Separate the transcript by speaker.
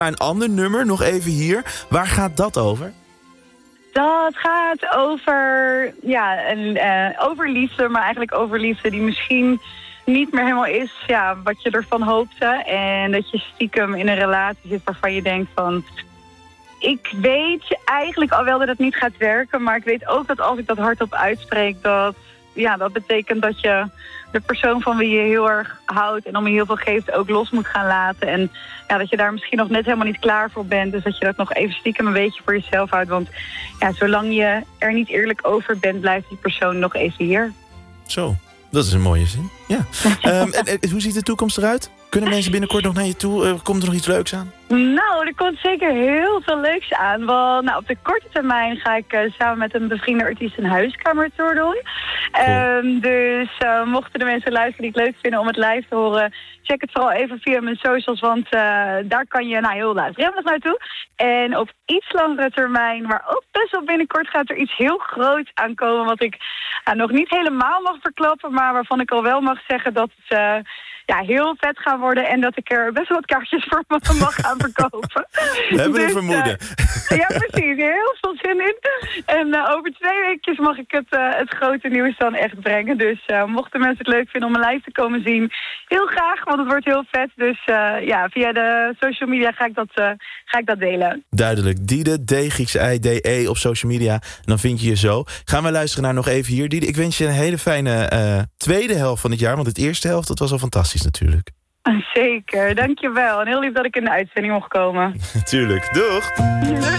Speaker 1: Een ander nummer, nog even hier. Waar gaat dat over?
Speaker 2: Dat gaat over, over liefde, maar eigenlijk over liefde die misschien niet meer helemaal is wat je ervan hoopte. En dat je stiekem in een relatie zit waarvan je denkt van... Ik weet eigenlijk al wel dat het niet gaat werken, maar ik weet ook dat als ik dat hardop uitspreek, dat betekent dat je de persoon van wie je heel erg houdt en om je heel veel geeft ook los moet gaan laten. En dat je daar misschien nog net helemaal niet klaar voor bent. Dus dat je dat nog even stiekem een beetje voor jezelf houdt. Want zolang je er niet eerlijk over bent, blijft die persoon nog even hier.
Speaker 1: Zo, dat is een mooie zin. Ja. En hoe ziet de toekomst eruit? Kunnen mensen binnenkort nog naar je toe? Komt er nog iets leuks aan?
Speaker 2: Nou, er komt zeker heel veel leuks aan. Want op de korte termijn ga ik samen met een bevriende artiest een huiskamertour doen. Cool. Dus mochten de mensen luisteren die het leuk vinden om het live te horen, check het vooral even via mijn socials, want daar kan je heel laagdrempelig naartoe. En op iets langere termijn, maar ook best wel binnenkort, gaat er iets heel groots aankomen wat ik nog niet helemaal mag verklappen, maar waarvan ik al wel mag zeggen dat het heel vet gaan worden en dat ik er best wel wat kaartjes voor mag gaan verkopen.
Speaker 1: We hebben een vermoeden.
Speaker 2: Ja, precies. Heel veel zin in. En over 2 weekjes mag ik het grote nieuws dan echt brengen. Dus mochten mensen het leuk vinden om een live te komen zien, heel graag, want het wordt heel vet. Dus via de social media ga ik dat delen.
Speaker 1: Duidelijk. Diede, D-I-D-E op social media. En dan vind je je zo. Gaan we luisteren naar nog even hier. Diede, ik wens je een hele fijne tweede helft van het jaar. Want het eerste helft, dat was al fantastisch natuurlijk.
Speaker 2: Zeker, dankjewel. En heel lief dat ik in de uitzending mocht komen.
Speaker 1: Tuurlijk. Doeg!